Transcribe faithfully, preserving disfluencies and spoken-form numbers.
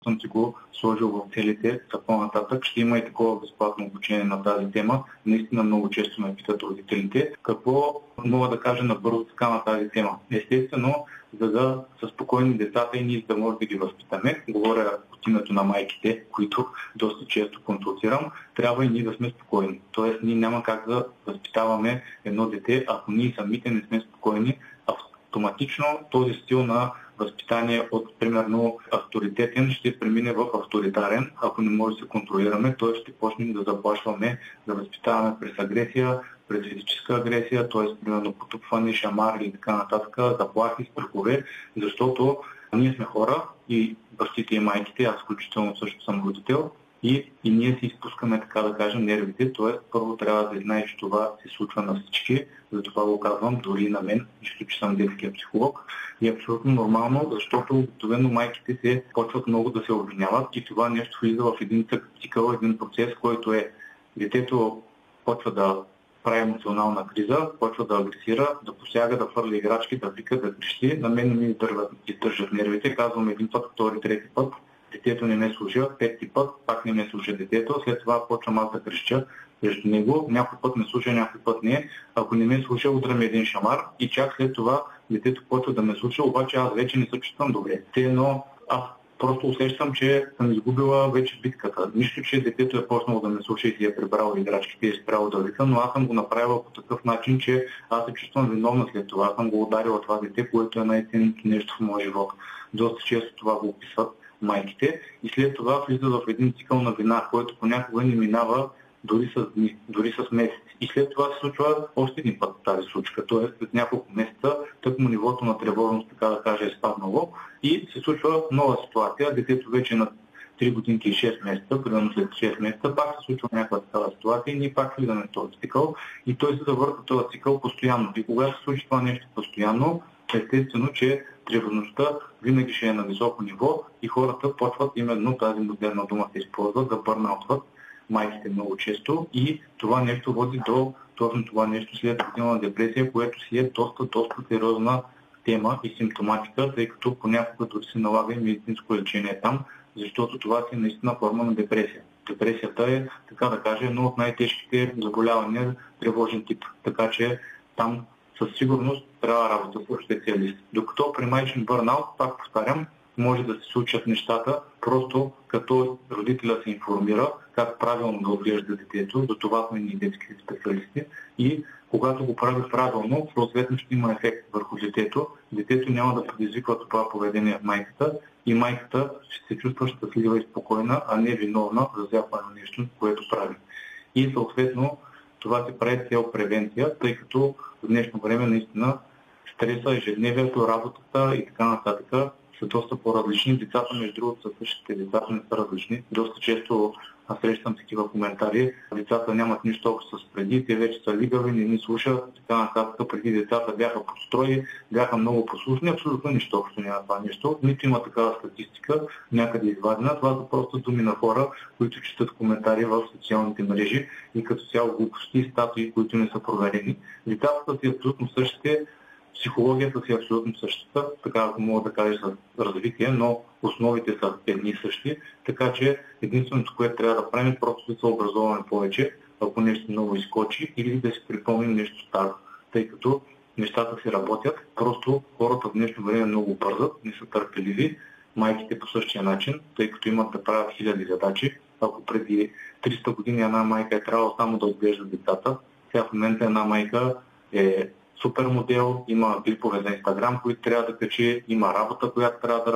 съм си го сложил в целите за по-нататък. Ще има и такова безплатно обучение на тази тема. Наистина много често ме питат родителите. Какво мога да кажа набързо така на тази тема? Естествено, за да са спокойни децата и ние да може да ги възпитаме, говоря от името на майките, които доста често консултирам, трябва и ние да сме спокойни. Тоест, ние няма как да възпитаваме едно дете, ако ние самите не сме спокойни. Автоматично този стил на възпитание от, примерно, авторитетен ще премине в авторитарен, ако не може да се контролираме, т.е. ще почнем да заплашваме, да възпитаваме през агресия, през физическа агресия, т.е. примерно потупване, шамар и така нататък, заплахи, страхове, защото ние сме хора и бащите и майките, аз включително също съм родител, и, и ние си изпускаме, така да кажем, нервите, т.е. първо трябва да знаеш, че това се случва на всички, затова го казвам дори на мен, нищо, че съм детския психолог. И е абсолютно нормално, защото обикновено майките се почват много да се обвиняват и това нещо влиза в един цикъл, един процес, който е детето почва да прави емоционална криза, почва да агресира, да посяга, да хвърля играчки, да вика, да крещи. На мен не ми издържат нервите, казвам един път, втори, трети път. Детето не ме слуша, пети път, пак не ме слуша детето, след това почвам аз да крещя срещу него, някой път ме слуша, някой път не. Ако не ме слуша, удрям един шамар и чак след това детето почва да ме слуша, обаче аз вече не се чувствам добре. Те едно, аз просто усещам, че съм изгубила вече битката. Нищо, че детето е почнало да ме слуша и си е прибрало играчките и е спряло да вика, но аз съм го направила по такъв начин, че аз се чувствам виновна след това. Аз съм го ударила това дете, което е най-ценното нещо в моя живот. Доста често това го описват майките и след това влиза в един цикъл на вина, който понякога не минава дори с дни, дори с месеци. И след това се случва още един път тази случка. Тоест след няколко месеца тъкмо нивото на тревожност, така да кажа, е спаднало и се случва нова ситуация. Детето вече на три годинки и шест месеца, примерно след шест месеца, пак се случва някаква такава ситуация и ние пак влизаме в този цикъл и той се завърта този цикъл постоянно. И когато се случи това нещо постоянно, естествено, че тревожността винаги ще е на високо ниво и хората почват именно тази модерна дума се използва да бърнаутват майките много често и това нещо води до точно това нещо след родилна депресия, което си е доста, доста сериозна тема и симптоматика, тъй като понякога дори се налага и медицинско лечение там, защото това си е наистина форма на депресия. Депресията е, така да кажа, едно от най-тежките заболявания, тревожен тип, така че там със сигурност трябва работа с специалист. Докато при майчин бърнаут, пак повтарям, може да се случат нещата, просто като родителя се информира как правилно да отглежда детето, до това сме и детски специалисти и когато го прави правилно, съответно ще има ефект върху детето. Детето няма да предизвиква това поведение в майката и майката ще се чувства щастлива и спокойна, а не виновна за всяко едно нещо, което прави. И съответно това се прави цел превенция, тъй като в днешно време наистина стреса, ежедневието, работата и така нататък са доста по-различни. Децата, между другото, са същите, децата не са различни. Доста често аз срещам такива коментари. Децата нямат нищо общо с преди, те вече са лигави, не ни слушат, така нататък. Преди децата бяха подстрои, бяха много послушни, абсолютно нищо общо няма това нещо. Нито има такава статистика, някъде извадена. Това са просто думи на хора, които четат коментари в социалните мрежи и като цяло глупости и статуи, които не са проверени. Децата са абсолютно същите, психологията си е абсолютно същата, така ако мога да кажа за развитие, но основите са едни и същи, така че единственото, което трябва да правим е просто да се образоваме повече, ако нещо много изкочи, или да си припомним нещо старо, тъй като нещата си работят, просто хората в днешно време много бързат, не са търпеливи, майките по същия начин, тъй като имат да правят хиляди задачи. Ако преди триста години една майка е трябвало само да отглежда децата, сега в момента една майка е супер модел, има клипове за Инстаграм, които трябва да качи, има работа, която трябва да